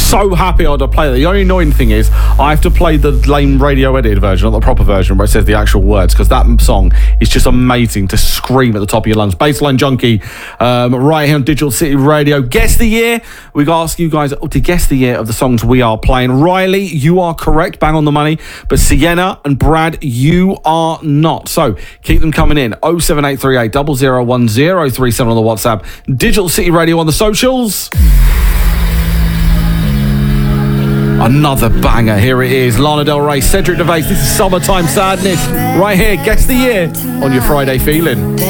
so happy I had to play that. The only annoying thing is I have to play the lame radio edited version, not the proper version where it says the actual words, because that song is just amazing to scream at the top of your lungs. Baseline Junkie, right here on Digital City Radio. Guess the year. We ask you guys to guess the year of the songs we are playing. Riley, you are correct, bang on the money, but Sienna and Brad, you are not. So keep them coming in. 07838 001037 on the WhatsApp. Digital City Radio on the socials. Another banger. Here it is. Lana Del Rey, Cedric Gervais. This is Summertime Sadness. Right here. Guess the year on your Friday feeling.